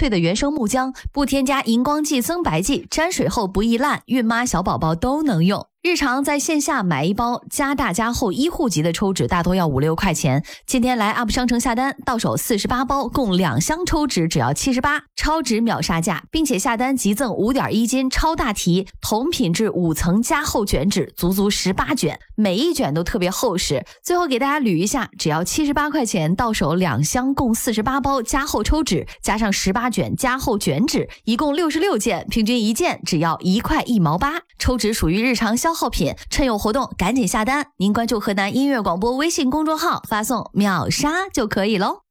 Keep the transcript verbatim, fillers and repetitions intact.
萃的原生木浆，不添加荧光剂、增白剂，沾水后不易烂，孕妈小宝宝都能用。日常在线下买一包加大加厚一户级的抽纸，大多要五六块钱。今天来 U P 商城下单，到手四十八包，共两箱抽纸，只要七十八，超值秒杀价，并且下单即赠 五点一 斤超大提同品质五层加厚卷纸，足足十八卷，每一卷都特别厚实。最后给大家捋一下，只要七十八块钱，到手两箱共四十八包加厚抽纸，加上十八卷加厚卷纸，一共六十六件，平均一件只要一块一毛八。抽纸属于日常消耗品，趁有活动赶紧下单。您关注河南音乐广播微信公众号，发送秒杀就可以喽。